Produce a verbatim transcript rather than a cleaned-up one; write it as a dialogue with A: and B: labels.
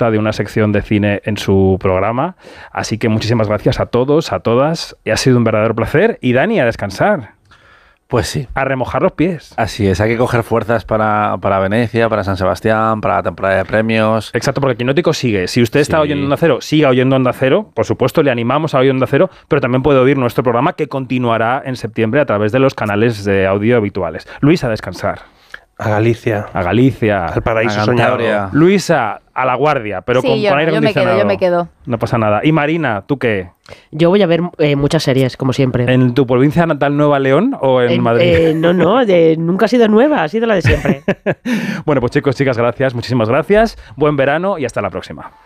A: candidata de una sección de cine en su programa. Así que muchísimas gracias a todos, a todas. Y ha sido un verdadero placer. Y Dani, a descansar.
B: Pues sí.
A: A remojar los pies.
B: Así es, hay que coger fuerzas para, para Venecia, para San Sebastián, para la temporada de premios.
A: Exacto, porque Quinótico sigue. Si usted está
B: Sí.
A: oyendo Onda Cero, siga oyendo Onda Cero. Por supuesto, le animamos a oír Onda Cero, pero también puede oír nuestro programa que continuará en septiembre a través de los canales de audio habituales. Luis, a descansar.
C: A Galicia.
A: A Galicia.
C: Al paraíso
B: a
C: soñado.
B: Cantabria.
A: Luisa, a La Guardia, pero
D: Sí,
A: con,
D: yo
A: con
D: no,
A: aire
D: yo me quedo,
A: acondicionado.
D: yo me quedo.
A: No pasa nada. Y Marina, ¿tú qué?
E: Yo voy a ver eh, muchas series, como siempre.
A: ¿En tu provincia natal Nueva León o en,
E: En-
A: Madrid?
E: eh, no, no, de- nunca ha sido nueva, ha sido la de siempre.
A: Bueno, pues chicos, chicas, gracias. Muchísimas gracias. Buen verano y hasta la próxima.